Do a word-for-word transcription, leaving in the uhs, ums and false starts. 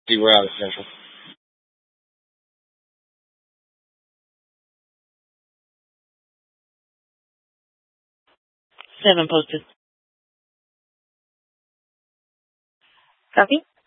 See, we're out of Central. Seven posted. Copy.